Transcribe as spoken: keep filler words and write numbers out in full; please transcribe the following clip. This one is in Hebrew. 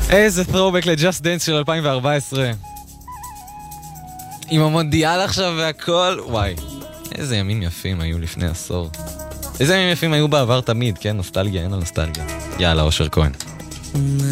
איזה throwback ל-Just Dance של אלפיים וארבע עשרה. עם המונדיאל עכשיו והכל, וואי. איזה ימים יפים היו לפני עשור. איזה ימים יפים היו בעבר תמיד, כן? נוסטלגיה, אין על נוסטלגיה. יאללה, אושר כהן.